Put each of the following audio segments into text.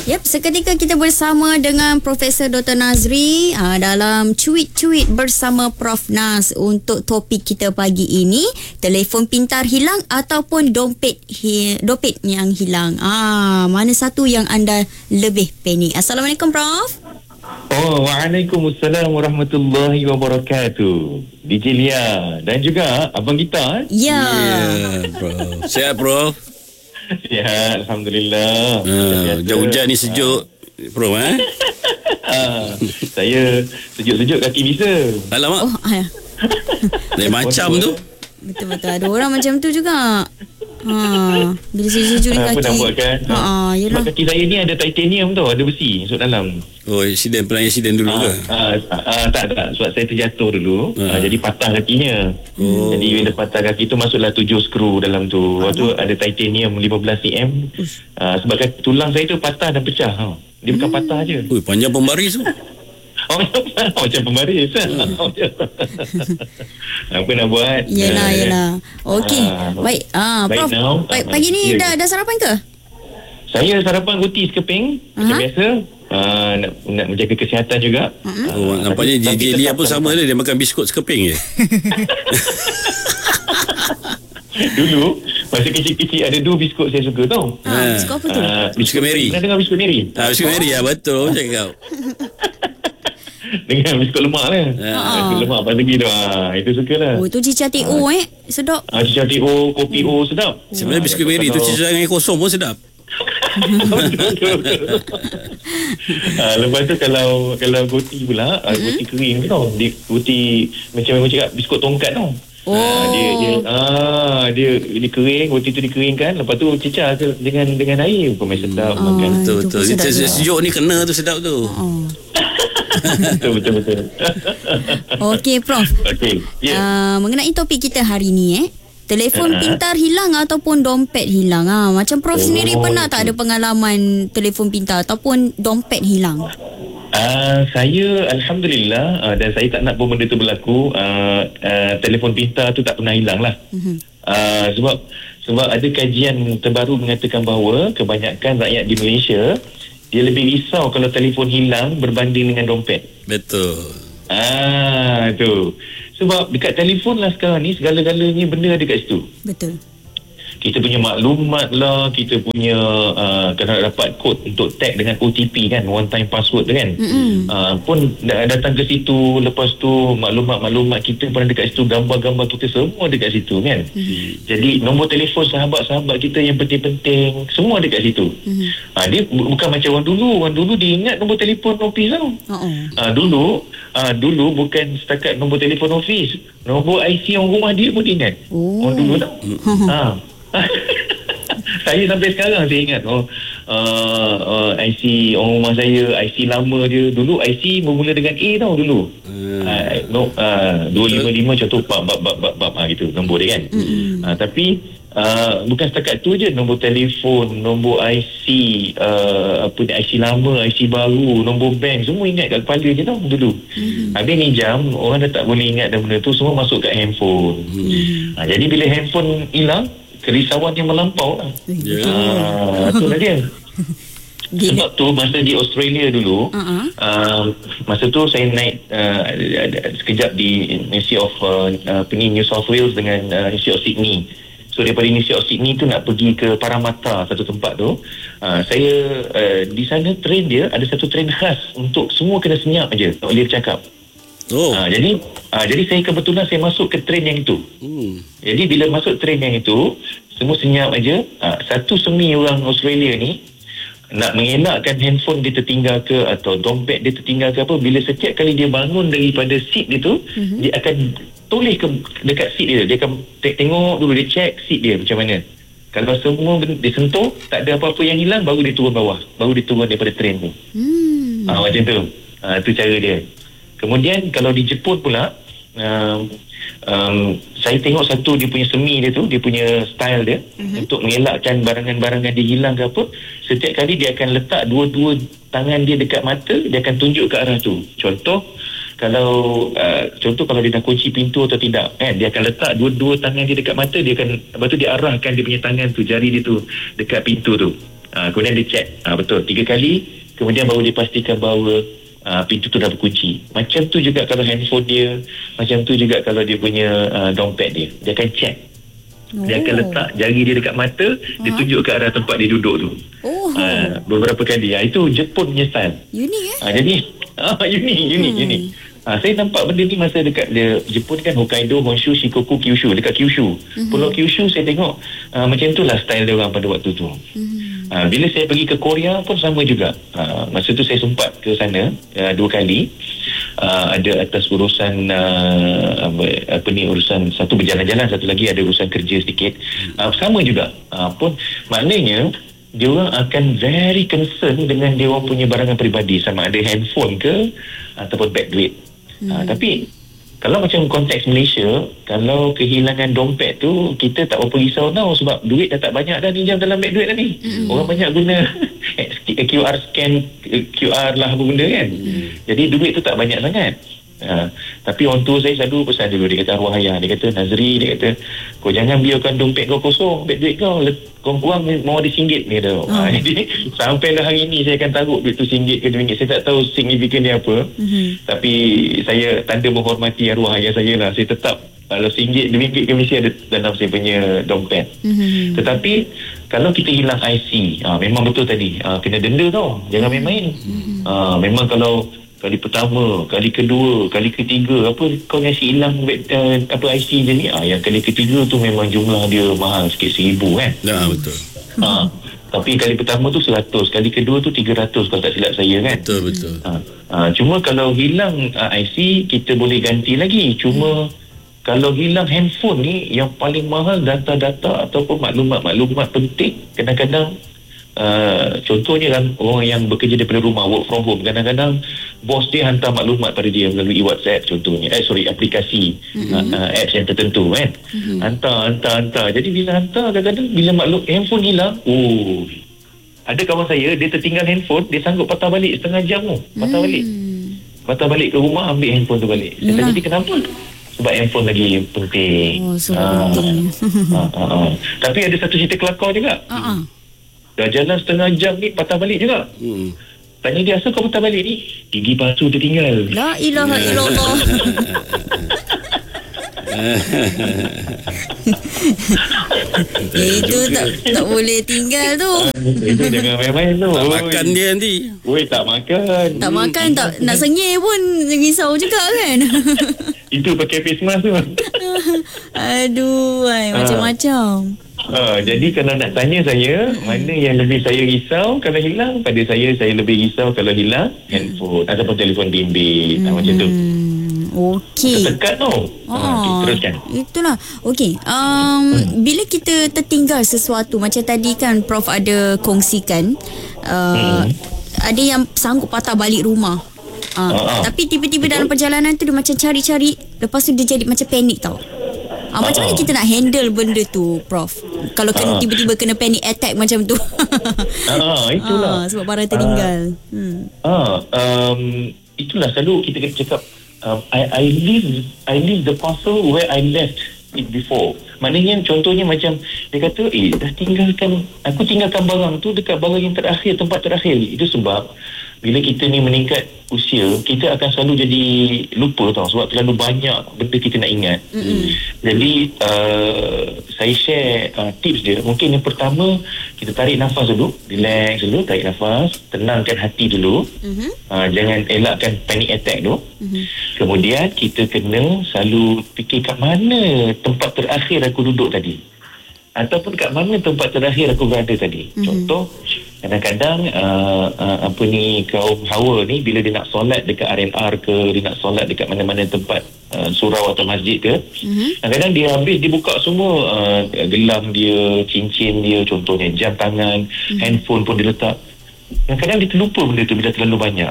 Yep, seketika kita bersama dengan Profesor Dr. Nazri dalam Cuit-Cuit bersama Prof Naz untuk topik kita pagi ini, telefon pintar hilang ataupun dompet yang hilang. Mana satu yang anda lebih panik? Assalamualaikum Prof. Waalaikumsalam warahmatullahi wabarakatuh. DJ Lia dan juga Abang Gita. Ya, Prof. Sihat Prof? Sihat, Alhamdulillah. Hujan ni sejuk Prof Saya sejuk-sejuk kaki bisa. Alamak. Lain macam tu. Betul-betul ada orang macam tu juga. Bila sejuk ni kaki. Apa nak buat kan? Yelah. Sebab kaki saya ni ada titanium tau, ada besi masuk dalam. Oh, pernah insiden dulu ke? Tak. Sebab saya terjatuh dulu. Jadi patah kakinya. Jadi bila patah kaki tu masuklah 7 skru dalam tu. Lepas tu ada titanium 15 cm. Sebab tulang saya tu patah dan pecah. Dia bukan patah je. Ui, panjang pembaris tu. Macam pembaris. Apa nak buat? Yelah. Okey. Baik. Prof. Baik, pagi ni dah sarapan ke? Saya sarapan roti sekeping macam biasa. Nak menjaga kesihatan juga. Nampaknya DJ Lia pun sama dia makan biskut sekeping je. Dulu masa kecil-kecil ada 2 biskut saya suka tau. Biskut apa tu? Biskut Mary. Pernah dengar biskut Mary? Biskut Mary betul cakap. Dengan biskut lemak lah. Biskut lemak apa lagi tu. Itu sukalah. Oh, itu cicah TO sedap. Cicah TO, kopi O sedap. Sebenarnya biskut Mary tu cicah dengan air kosong pun sedap. Betul. Lepas tu kalau roti pula, roti kering tu tau. Roti macam aku cakap biskut tongkat tau. Dia kering, roti tu dikeringkan, lepas tu cicah dengan air pun sedap makan. Betul. Sejuk ni kena tu sedap tu. Betul. Okey Prof. Okey. Mengenai topik kita hari ni telefon pintar hilang ataupun dompet hilang. Macam Prof sendiri pernah tak ada pengalaman telefon pintar ataupun dompet hilang? Saya Alhamdulillah dan saya tak nak pun benda tu berlaku. Telefon pintar tu tak pernah hilang lah. Sebab ada kajian terbaru mengatakan bahawa kebanyakan rakyat di Malaysia dia lebih risau kalau telefon hilang berbanding dengan dompet. Betul. Tu. Sebab dekat telefon lah sekarang ni segala-galanya benda ada kat situ. Betul. Kita punya maklumat lah, kita punya kalau dapat kod untuk tag dengan OTP kan, one time password tu kan, pun datang ke situ. Lepas tu maklumat-maklumat kita pun ada kat situ, gambar-gambar kita semua ada kat situ kan. Jadi nombor telefon sahabat-sahabat kita yang penting-penting semua ada kat situ. Dia bukan macam orang dulu dia ingat nombor telefon office tau. Dulu bukan setakat nombor telefon office, nombor IC orang rumah dia pun dia ingat. Orang dulu tau. Saya sampai sekarang saya ingat IC orang rumah saya, IC lama dia. Dulu IC bermula dengan A tau dulu. 255 contoh bab gitu nombor dia kan. Tapi bukan setakat tu je, nombor telefon, nombor IC, IC lama, IC baru, nombor bank, semua ingat kat kepala je tau dulu. Habis ni jam orang dah tak boleh ingat dah benda tu, semua masuk kat handphone. Jadi bila handphone hilang, kerisauan yang melampau lah. Itulah dia. Sebab tu masa di Australia dulu, masa tu saya naik sekejap di University of New South Wales dengan University of Sydney. So daripada University of Sydney tu nak pergi ke Parramatta, satu tempat tu, saya di sana train dia ada satu train khas untuk semua kena senyap aja, tak boleh bercakap. Jadi saya kebetulan saya masuk ke train yang itu. Jadi bila masuk train yang itu, semua senyap aja. Satu semi orang Australia ni nak mengelakkan handphone dia tertinggal ke atau dompet dia tertinggal ke apa, bila setiap kali dia bangun daripada seat dia tu, dia akan toleh dekat seat dia. Dia akan tengok dulu, dia check seat dia macam mana. Kalau semua dia sentuh, tak ada apa-apa yang hilang, baru dia turun bawah, baru dia turun daripada train tu. Macam tu. Tu cara dia. Kemudian kalau di Jepun pula, saya tengok satu dia punya semi dia tu, dia punya style dia untuk mengelakkan barangan-barangan dia hilang ke apa. Setiap kali dia akan letak dua-dua tangan dia dekat mata, dia akan tunjuk ke arah tu. Contoh kalau dia nak kunci pintu atau tidak kan, dia akan letak dua-dua tangan dia dekat mata, dia akan, lepas tu dia arahkan dia punya tangan tu, jari dia tu dekat pintu tu. Kemudian dia check, betul 3 kali, kemudian baru dia pastikan bahawa pintu tu dah berkunci. Macam tu juga kalau handphone dia, macam tu juga kalau dia punya dompet dia akan check. Dia akan letak jari dia dekat mata, dia tunjuk ke arah tempat dia duduk tu. Beberapa kali. Itu Jepun punya style. Unik Jadi unik. Saya nampak benda ni masa dekat Jepun kan, Hokkaido, Honshu, Shikoku, Kyushu. Dekat Kyushu, Pulau Kyushu saya tengok macam itulah style dia orang pada waktu tu. Bila saya pergi ke Korea pun sama juga. Masa tu saya sempat ke sana 2 kali. Ada atas urusan urusan satu berjalan-jalan, satu lagi ada urusan kerja sedikit. Sama juga. Pun maknanya dia orang akan very concern dengan dia orang punya barangan peribadi, sama ada handphone ke ataupun beg duit. Tapi kalau macam konteks Malaysia, kalau kehilangan dompet tu kita tak berapa risau tau, sebab duit dah tak banyak dah pinjam dalam beg duit dah ni. Orang banyak guna QR scan, QR lah apa benda kan. Jadi duit tu tak banyak sangat. Tapi orang tua saya selalu pesan dulu, dia kata arwah ayah, dia kata Nazri, dia kata kau jangan biarkan dompet kau kosong, beg duit kau kurang mau ada RM1 ni dah. Jadi sampailah hari ni saya akan taruh duit tu RM1 ke RM2. Saya tak tahu signifikan dia apa. Tapi saya tanda menghormati arwah ayah saya lah. Saya tetap kalau RM1, RM2 ke mesti ada dalam saya punya dompet. Tetapi kalau kita hilang IC, memang betul tadi, kena denda tau, jangan main-main. Memang kalau kali pertama, kali kedua, kali ketiga kau nasi hilang IC je ni, yang kali ketiga tu memang jumlah dia mahal sikit, RM1,000 kan. Betul. Tapi kali pertama tu 100, kali kedua tu 300 kalau tak silap saya kan. Betul. Cuma kalau hilang IC kita boleh ganti lagi. Cuma kalau hilang handphone ni, yang paling mahal data-data ataupun maklumat-maklumat penting, kadang-kadang contohnya orang yang bekerja daripada rumah, work from home, kadang-kadang bos dia hantar maklumat pada dia melalui WhatsApp contohnya, aplikasi apps yang tertentu kan. Hantar. Jadi bila hantar, kadang-kadang bila handphone hilang, ada kawan saya, dia tertinggal handphone, dia sanggup patah balik setengah jam tu. Patah balik ke rumah, ambil handphone tu balik. Saya tanya dia kenapa? Sebab handphone lagi penting. Tapi ada satu cerita kelakar juga. Dah jalan setengah jam ni patah balik juga. Tanya dia, asal kau patah balik ni? Gigi palsu tertinggal. La ilaha illallah. Itu tak boleh tinggal tu. Itu jangan main-main tu. Tak makan dia nanti. Tak makan. Tak makan, tak nak sengih pun risau juga kan. Itu pakai face mask tu. Aduh, macam-macam. Jadi kalau nak tanya saya, mana yang lebih saya risau kalau hilang, pada saya lebih risau kalau hilang handphone ataupun telefon bimbit. Macam tu. Okey. Tekan tu. Okay, teruskan. Itulah. Okey. Bila kita tertinggal sesuatu, macam tadi kan Prof ada kongsikan, ada yang sanggup patah balik rumah. Tapi tiba-tiba dalam perjalanan tu dia macam cari-cari, lepas tu dia jadi macam panik tau. Macam mana kita nak handle benda tu, Prof? Kalau tiba-tiba kena panic attack macam tu. Itulah. Sebab barang tertinggal. Itulah selalu kita kena cakap, I leave the parcel where I left it before. Maknanya contohnya macam dia kata, aku tinggalkan barang tu dekat barang yang terakhir, tempat terakhir. Itu sebab bila kita ni meningkat usia, kita akan selalu jadi lupa tau, sebab terlalu banyak benda kita nak ingat. Jadi saya share tips dia. Mungkin yang pertama, kita tarik nafas dulu, relax dulu, tarik nafas, tenangkan hati dulu. Jangan elakkan panic attack tu. Kemudian kita kena selalu fikir kat mana tempat terakhir aku duduk tadi, ataupun kat mana tempat terakhir aku berada tadi. Contoh, kadang-kadang kaum Hawa ni bila dia nak solat dekat RNR ke, dia nak solat dekat mana-mana tempat surau atau masjid ke, kadang-kadang dia habis dia buka semua, gelang dia, cincin dia, contohnya jam tangan, handphone pun dia letak. Kadang-kadang dia terlupa benda tu bila terlalu banyak.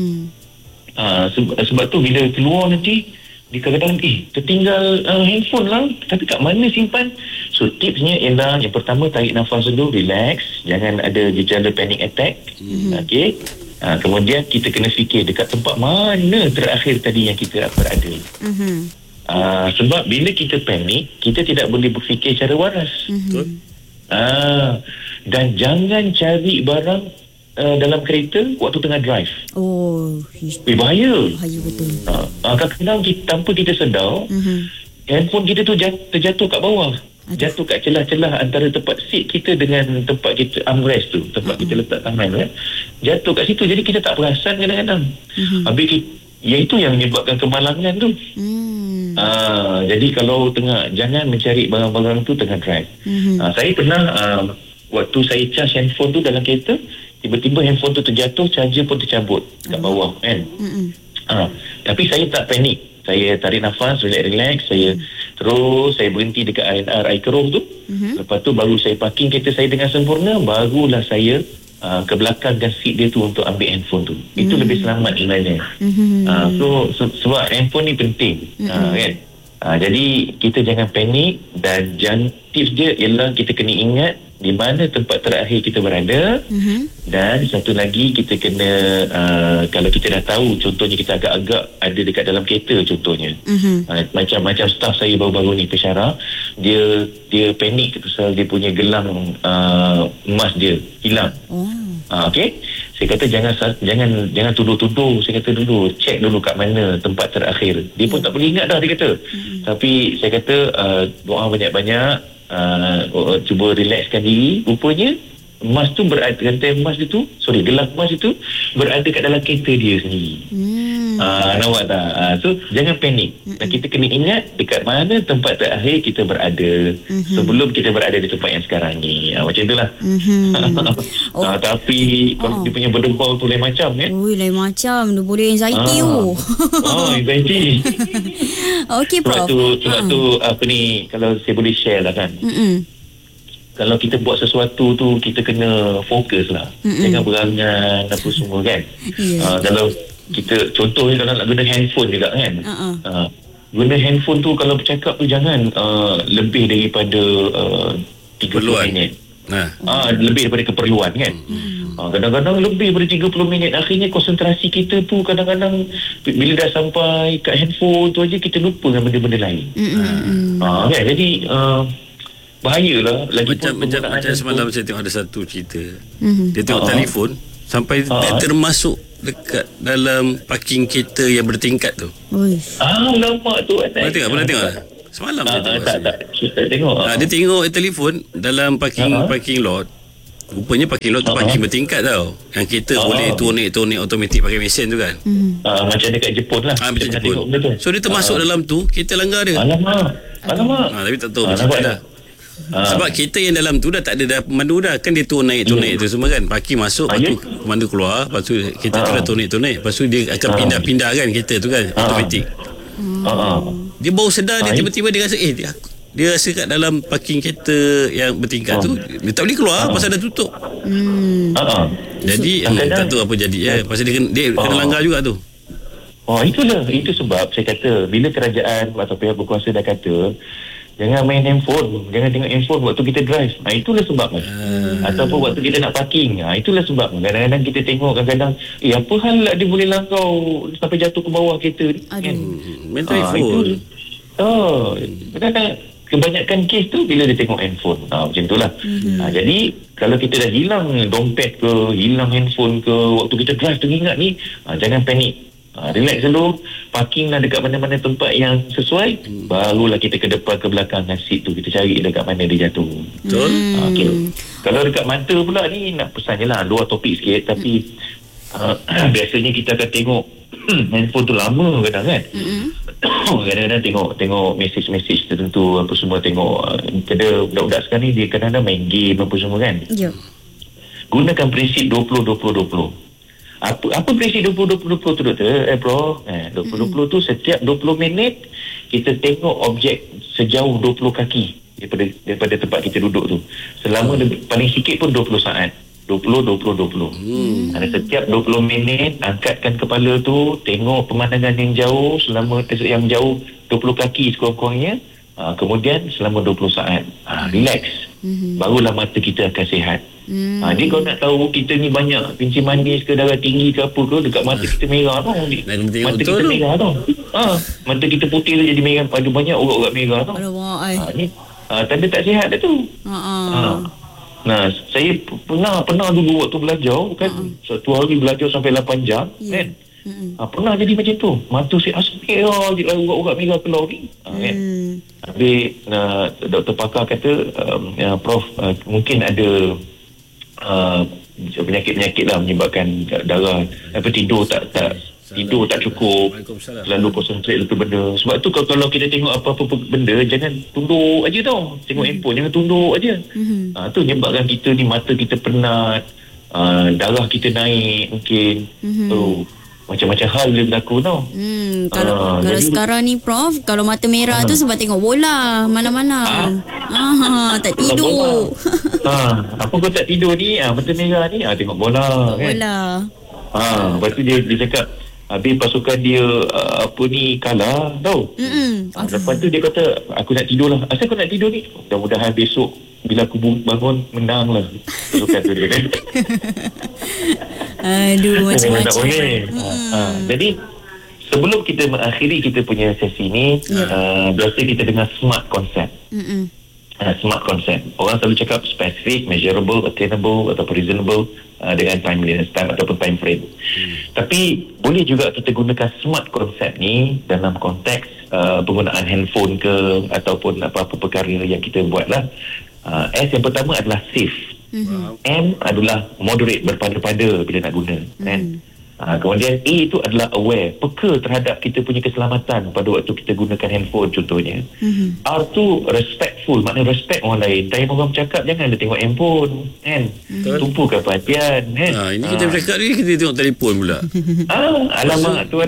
Sebab tu bila keluar nanti dia kadang-kadang tertinggal handphone lah, tapi kat mana simpan. So tipsnya ialah, yang pertama, tarik nafas dulu, relax, jangan ada gejala panic attack. Okey. Kemudian kita kena fikir dekat tempat mana terakhir tadi yang kita berada. Sebab bila kita panik, kita tidak boleh berfikir secara waras. Dan jangan cari barang dalam kereta waktu tengah drive. Bahaya. Bahaya betul. Kadang-kadang tanpa kita sedar, handphone kita tu terjatuh kat bawah. Jatuh kat celah-celah antara tempat seat kita dengan tempat kita armrest tu, tempat kita letak tangan kan. Jatuh kat situ, jadi kita tak perasan kadang-kadang. Habis itu yang menyebabkan kemalangan tu. Jadi kalau jangan mencari barang-barang tu tengah drive. Saya pernah waktu saya charge handphone tu dalam kereta, tiba-tiba handphone tu terjatuh, charger pun tercabut kat bawah kan. Tapi saya tak panik. Saya tarik nafas, relax. Saya berhenti dekat R&R air keruh tu. Lepas tu baru saya parking kereta saya dengan sempurna. Barulah saya ke belakang dan seat dia tu untuk ambil handphone tu. Itu lebih selamat sebenarnya. Sebab handphone ni penting. Kan? Jadi kita jangan panik. Dan tips dia ialah kita kena ingat di mana tempat terakhir kita berada. Dan satu lagi kita kena kalau kita dah tahu, contohnya kita agak-agak ada dekat dalam kereta contohnya, macam staff saya baru-baru ni Pesyara, dia panik pasal dia punya gelang emas dia hilang. Okey, saya kata jangan tuduh-tuduh. Saya kata dulu check dulu kat mana tempat terakhir. Dia pun tak boleh ingat dah, dia kata. Tapi saya kata doa banyak-banyak, cuba relaxkan diri. Rupanya emas tu rantai emas itu, gelang emas itu berada kat dalam kereta dia sendiri. Nampak tak? So jangan panik. Dan kita kena ingat dekat mana tempat terakhir kita berada sebelum kita berada di tempat yang sekarang ni. Macam itulah. Tapi kalau dia punya berdebau tu lain macam kan. Lain macam. Dia boleh anxiety anxiety. Okey Prof. Sebab tu apa ni, kalau saya boleh share lah kan. Kalau kita buat sesuatu tu, kita kena fokus lah. Jangan berangan apa semua kan. Kalau kita, contohnya kalau nak guna handphone juga kan. Guna handphone tu kalau bercakap tu jangan lebih daripada 30 minit. Lebih daripada keperluan kan. Kadang-kadang lebih daripada 30 minit. Akhirnya konsentrasi kita tu kadang-kadang bila dah sampai kat handphone tu aja kita lupa dengan benda-benda lain. Kan? Jadi bahayalah. Macam semalam saya tengok ada satu cerita. Dia tengok telefon sampai dia termasuk dekat dalam parking kereta yang bertingkat tu. Nampak tu. Pernah tengok? Semalam saya tengok. Tak tengok. Dia tengok telefon dalam parking lot. Rupanya parking lot tu parking bertingkat tau. Yang kereta boleh tonik automatik pakai mesin tu kan. Macam dekat Jepun lah. Macam Jepun. So dia termasuk dalam tu, kereta langgar dia. Alamak. Tapi tak tahu macam mana. Sebab kereta yang dalam tu dah tak ada dah pemandu dah. Kan dia turun naik tu semua kan. Parking masuk, lepas tu pemandu keluar, lepas tu kereta tu dah tonik. Lepas tu dia akan pindah-pindah kan kereta tu kan, automatik. Dia baru sedar, dia tiba-tiba dia rasa dia rasa kat dalam parking kereta yang bertingkat tu dia tak boleh keluar pasal dah tutup. Jadi tak tahu apa jadi pasal dia kena langgar juga tu. Itu sebab saya kata bila kerajaan atau pihak berkuasa dah kata jangan main handphone, jangan tengok handphone waktu kita drive. Itulah sebab ataupun waktu kita nak parking. Itulah sebab kadang-kadang kita tengok kadang-kadang apa hal lah dia boleh langkau sampai jatuh ke bawah kereta kan. Main telefon. Kadang-kadang kebanyakan kes tu bila dia tengok handphone. Macam itulah. Jadi kalau kita dah hilang dompet ke, hilang handphone ke waktu kita drive, teringat ni, jangan panik. Relax dulu, parking lah dekat mana-mana tempat yang sesuai, barulah kita ke depan ke belakang dengan seat tu, kita cari dekat mana dia jatuh. Betul. Okay. Kalau dekat mata pula ni, nak pesan je lah, luar topik sikit, tapi biasanya kita akan tengok handphone tu lama kadang kan. Kadang-kadang tengok mesej-mesej tertentu apa semua, tengok ada budak-budak sekarang ni dia kadang-kadang main game apa semua kan. Gunakan prinsip 20-20-20. Apa prinsip 20-20-20 tu doktor? Bro, 20-20 tu setiap 20 minit kita tengok objek sejauh 20 kaki daripada tempat kita duduk tu. Selama paling sikit pun 20 saat. 20-20-20. Setiap 20 minit angkatkan kepala tu, tengok pemandangan yang jauh yang jauh 20 kaki sekurang-kurangnya. Kemudian selama 20 saat relax. Barulah mata kita akan sihat. Ni kau nak tahu kita ni banyak kencing manis ke, darah tinggi ke apa ke, dekat mata kita merah tau. Mata kita merah tau. Mata kita putih tu jadi merah, ada banyak urat-urat merah tau. tanda tak sihat dah tu. Nah, saya pernah dulu waktu belajar kan, satu hari belajar sampai 8 jam kan. Pernah jadi macam tu. Mata saya asmik je urat-urat merah keluar ni. Kan. Habis doktor pakar kata, Prof, mungkin ada penyakit-penyakit lah menyebabkan darah tidur tak cukup, selalu konsentrate satu benda. Sebab tu kalau kita tengok apa-apa benda, jangan tunduk aja tau. Tengok handphone, jangan tunduk aja. Tu menyebabkan kita ni mata kita penat, darah kita naik mungkin. Macam-macam hal dia berlaku tau. Kalau jadi, sekarang ni Prof, kalau mata merah tu sebab tengok bola malam-malam. Tak tidur. Apa kau tak tidur ni? Mata merah ni tengok bola kan. Lepas tu dia cakap habis pasukan dia kalah tau. Lepas tu dia kata aku nak tidur lah. Asal kau nak tidur ni? Mudah-mudahan besok bila aku bangun menang lah pasukan tu dia kan. Aduh, macam-macam. Jadi sebelum kita mengakhiri kita punya sesi ni, biasa kita dengar SMART concept. SMART concept. Orang selalu cakap specific, measurable, attainable atau reasonable, dengan timeliness, time ataupun time frame. Tapi boleh juga kita gunakan SMART concept ni dalam konteks penggunaan handphone ke ataupun apa-apa perkara yang kita buat lah. S yang pertama adalah safe. M adalah moderate, berpada-pada bila nak guna kan. Kemudian A itu adalah aware, peka terhadap kita punya keselamatan pada waktu kita gunakan handphone contohnya. R tu respectful, maknanya respect orang lain. Time orang bercakap jangan dia tengok handphone kan. Tumpukan perhatian kan. Ini kita bercakap ni kita tengok telefon pula. Alamak tuan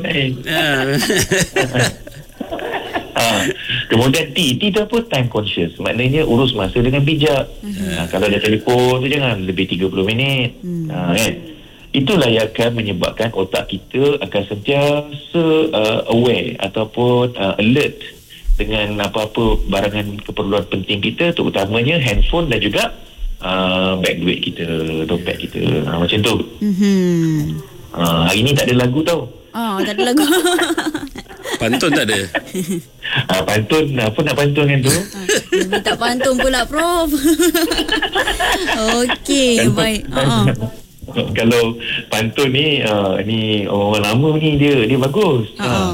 Kemudian T tu apa? Time conscious, maknanya urus masa dengan bijak. Kalau ada telefon tu jangan lebih 30 minit. Kan? Itulah yang akan menyebabkan otak kita akan sentiasa aware ataupun alert dengan apa-apa barangan keperluan penting kita, terutamanya handphone dan juga beg duit kita, dompet kita. Macam tu. Hari ni tak ada lagu tau. Tak ada lagu. Pantun tak ada. Pantun, apa nak pantun kan tu? Minta pantun pula Prof. Okey, baik. Kalau pantun ni orang lama ni dia bagus.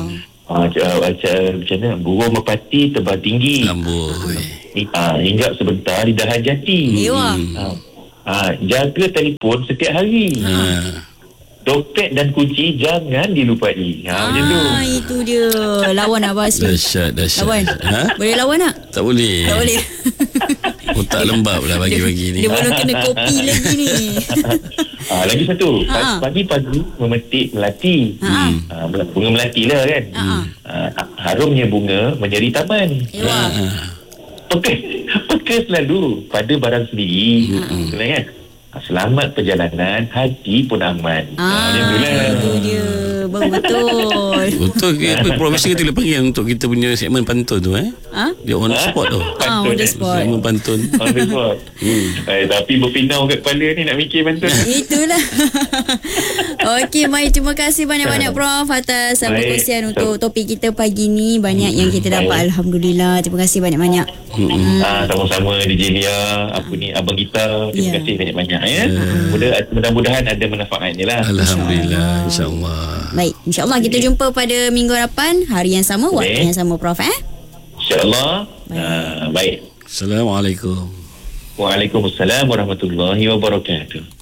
Macam mana? Burung merpati tebal tinggi, hinggap sebentar di dahan jati. Jaga telefon setiap hari. Dompet dan kunci jangan dilupai. Macam tu. Itu dia. Lawan Abah Asri. Dahsyat. Lawan. Boleh lawan tak? Tak boleh. Otak lembab lah bagi-bagi ni. Dia belum kena kopi lagi ni. Lagi satu. Pagi-pagi memetik melati. Bunga melati lah kan. Harumnya bunga menyeri taman. Peka selalu pada barang sendiri. Kan? Selamat perjalanan, hati pun aman. Itu dia. Betul. Betul ke? Profesor kita boleh panggil untuk kita punya segmen pantun tu Dia on the spot tu. On the spot. Segmen pantun. On the spot. Tapi berpinau kat kepala ni nak mikir pantun. Itulah. Okey, baik. Terima kasih banyak-banyak Prof atas perkongsian untuk topik kita pagi ni. Banyak yang kita dapat. Alhamdulillah. Terima kasih banyak-banyak. Sama-sama DJ Lia, abang kita. Terima kasih banyak-banyak ya. Mudah-mudahan ada manfaatnya lah. Alhamdulillah, insya-Allah. Baik, insya-Allah kita jumpa pada minggu hadapan, hari yang sama, waktu yang sama Prof. Insya-Allah. Baik. Assalamualaikum. Waalaikumsalam warahmatullahi wabarakatuh.